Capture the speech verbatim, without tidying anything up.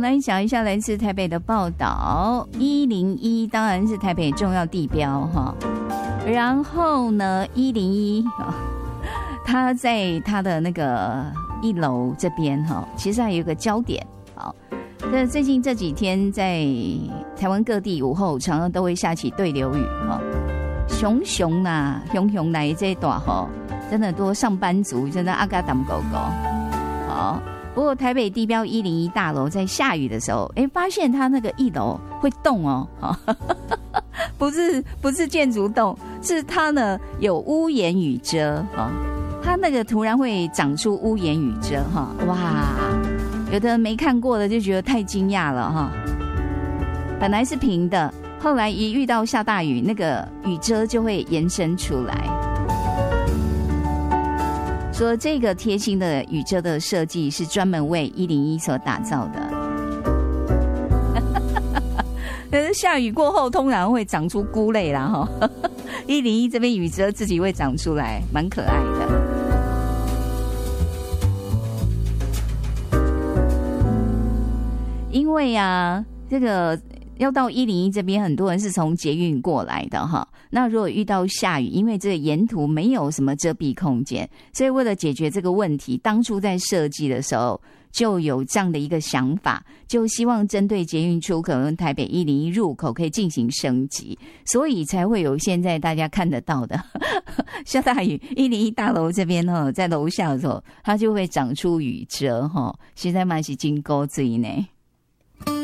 来讲一下来自台北的报道。一零一当然是台北重要地标哈，然后呢，一零一它在它的那个一楼这边哈，其实还有一个焦点。好，这最近这几天在台湾各地午后常常都会下起对流雨哈，熊熊呐，熊熊来这一段哈，真的多上班族真的阿嘎当狗狗。好，不过台北地标一零一大楼在下雨的时候，哎，发现它那个一楼会动哦，不是不是建筑动，是它呢有屋檐雨遮哈，它那个突然会长出屋檐雨遮哈，哇，有的没看过的就觉得太惊讶了哈。本来是平的，后来一遇到下大雨，那个雨遮就会延伸出来。说这个贴心的雨遮的设计是专门为一零一所打造的。可是下雨过后通常会长出菇类啦哈，一零一这边雨遮自己会长出来，蛮可爱的。因为啊，这个要到一零一这边，很多人是从捷运过来的哈。那如果遇到下雨，因为这个沿途没有什么遮蔽空间，所以为了解决这个问题，当初在设计的时候就有这样的一个想法，就希望针对捷运出口跟台北一零一入口可以进行升级，所以才会有现在大家看得到的下大雨一零一大楼这边在楼下的时候，它就会长出雨遮，实在蛮是真古锥呢。